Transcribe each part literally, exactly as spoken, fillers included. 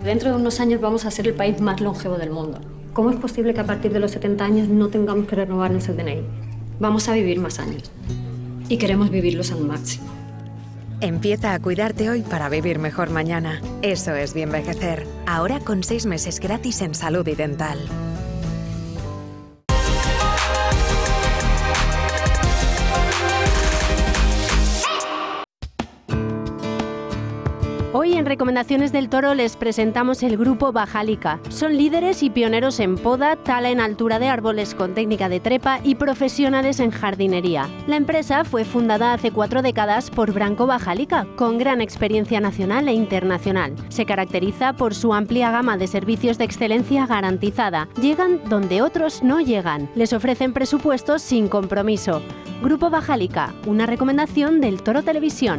Dentro de unos años vamos a ser el país más longevo del mundo. ¿Cómo es posible que a partir de los setenta años no tengamos que renovarnos el D N I? Vamos a vivir más años y queremos vivirlos al máximo. Empieza a cuidarte hoy para vivir mejor mañana. Eso es Bienvejecer. Ahora con seis meses gratis en salud y dental. Hoy en Recomendaciones del Toro les presentamos el grupo Bajalica. Son líderes y pioneros en poda, tala en altura de árboles con técnica de trepa y profesionales en jardinería. La empresa fue fundada hace cuatro décadas por Branco Bajalica, con gran experiencia nacional e internacional. Se caracteriza por su amplia gama de servicios de excelencia garantizada. Llegan donde otros no llegan. Les ofrecen presupuestos sin compromiso. Grupo Bajalica, una recomendación del Toro Televisión.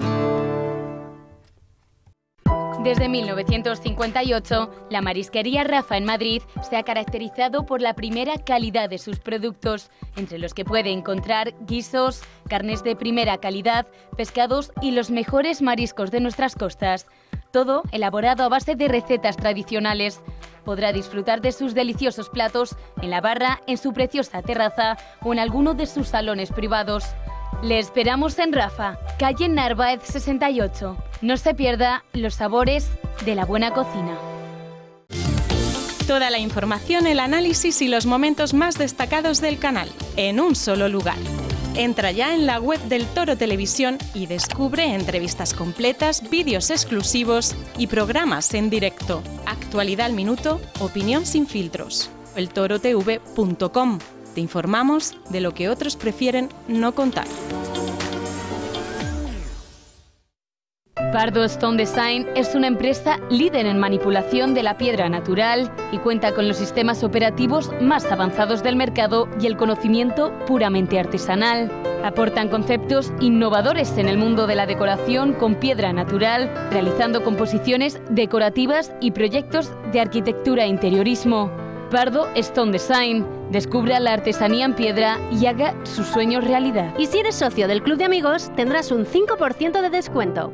Desde mil novecientos cincuenta y ocho, la marisquería Rafa en Madrid se ha caracterizado por la primera calidad de sus productos, entre los que puede encontrar guisos, carnes de primera calidad, pescados y los mejores mariscos de nuestras costas. Todo elaborado a base de recetas tradicionales. Podrá disfrutar de sus deliciosos platos en la barra, en su preciosa terraza o en alguno de sus salones privados. Le esperamos en Rafa, calle Narváez sesenta y ocho. No se pierda los sabores de la buena cocina. Toda la información, el análisis y los momentos más destacados del canal, en un solo lugar. Entra ya en la web del Toro Televisión y descubre entrevistas completas, vídeos exclusivos y programas en directo. Actualidad al minuto, opinión sin filtros. el toro t v punto com. Te informamos de lo que otros prefieren no contar. Pardo Stone Design es una empresa líder en manipulación de la piedra natural y cuenta con los sistemas operativos más avanzados del mercado y el conocimiento puramente artesanal. Aportan conceptos innovadores en el mundo de la decoración con piedra natural, realizando composiciones decorativas y proyectos de arquitectura e interiorismo. Pardo Stone Design. Descubra la artesanía en piedra y haga sus sueños realidad. Y si eres socio del Club de Amigos, tendrás un cinco por ciento de descuento.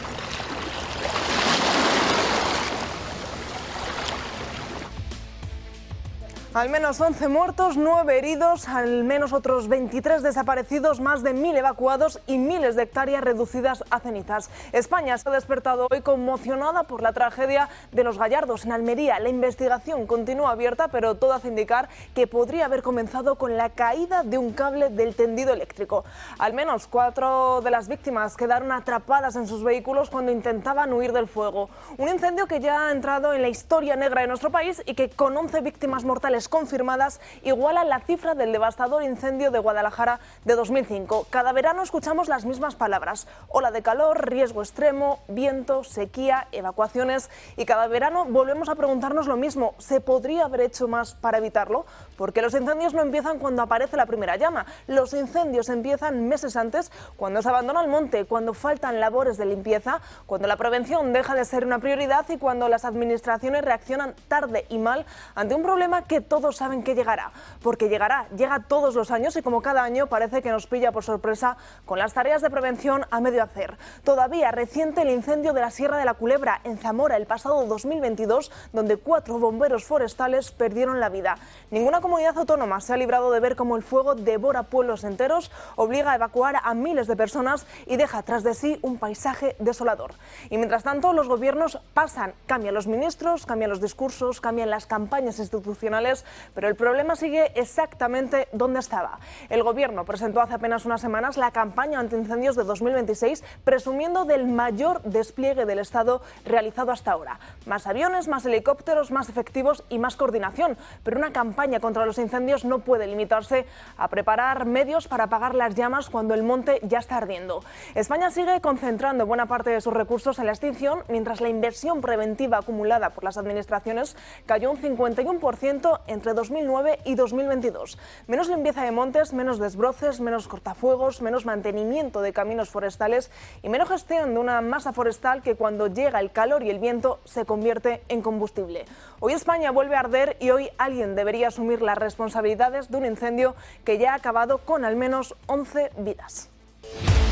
Al menos once muertos, nueve heridos, al menos otros veintitrés desaparecidos, más de mil evacuados y miles de hectáreas reducidas a cenizas. España se ha despertado hoy conmocionada por la tragedia de Los Gallardos en Almería. La investigación continúa abierta, pero todo hace indicar que podría haber comenzado con la caída de un cable del tendido eléctrico. Al menos cuatro de las víctimas quedaron atrapadas en sus vehículos cuando intentaban huir del fuego. Un incendio que ya ha entrado en la historia negra de nuestro país y que, con once víctimas mortales confirmadas, iguala la cifra del devastador incendio de Guadalajara de dos mil cinco. Cada verano escuchamos las mismas palabras: ola de calor, riesgo extremo, viento, sequía, evacuaciones, y cada verano volvemos a preguntarnos lo mismo: ¿se podría haber hecho más para evitarlo? Porque los incendios no empiezan cuando aparece la primera llama, los incendios empiezan meses antes, cuando se abandona el monte, cuando faltan labores de limpieza, cuando la prevención deja de ser una prioridad y cuando las administraciones reaccionan tarde y mal ante un problema que todos saben que llegará, porque llegará, llega todos los años y como cada año parece que nos pilla por sorpresa con las tareas de prevención a medio hacer. Todavía reciente el incendio de la Sierra de la Culebra en Zamora el pasado dos mil veintidós, donde cuatro bomberos forestales perdieron la vida. Ninguna comunidad autónoma se ha librado de ver cómo el fuego devora pueblos enteros, obliga a evacuar a miles de personas y deja tras de sí un paisaje desolador. Y mientras tanto los gobiernos pasan, cambian los ministros, cambian los discursos, cambian las campañas institucionales, pero el problema sigue exactamente donde estaba. El Gobierno presentó hace apenas unas semanas la campaña antiincendios de dos mil veintiséis, presumiendo del mayor despliegue del Estado realizado hasta ahora. Más aviones, más helicópteros, más efectivos y más coordinación. Pero una campaña contra los incendios no puede limitarse a preparar medios para apagar las llamas cuando el monte ya está ardiendo. España sigue concentrando buena parte de sus recursos en la extinción, mientras la inversión preventiva acumulada por las administraciones cayó un cincuenta y uno por ciento entre dos mil nueve y dos mil veintidós. Menos limpieza de montes, menos desbroces, menos cortafuegos, menos mantenimiento de caminos forestales y menos gestión de una masa forestal que, cuando llega el calor y el viento, se convierte en combustible. Hoy España vuelve a arder y hoy alguien debería asumir las responsabilidades de un incendio que ya ha acabado con al menos once vidas.